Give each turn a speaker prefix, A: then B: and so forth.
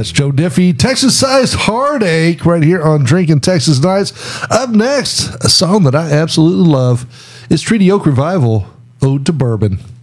A: That's Joe Diffie, Texas-sized heartache, right here on Drinking Texas Nights. Up next, a song that I absolutely love is Treaty Oak Revival, Ode to Bourbon.